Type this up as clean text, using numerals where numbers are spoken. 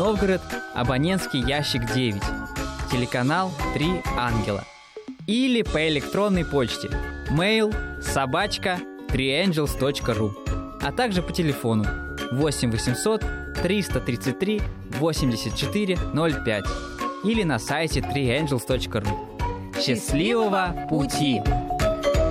Новгород, абонентский ящик 9, телеканал 3 ангела. Или по электронной почте mail@3angels.ru, а также по телефону 8 800 333 84 05 или на сайте 3angels.ru. Счастливого пути!